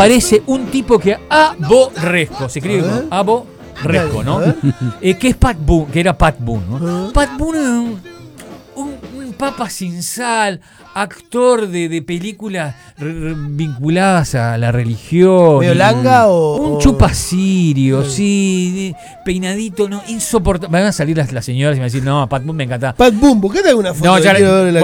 aparece un tipo que aborrezco, se escribe como aborrezco, ¿no? Que es Pat Boone, que era Pat Boone, ¿no? Pat Boone es un papa sin sal, actor de películas vinculadas a la religión. ¿Medio langa o...? Un chupacirio, sí, peinadito, no, insoportable. Me van a salir las señoras y me van a decir, no, Pat Boone me encanta. Pat Boone, buscate alguna foto. No, ya,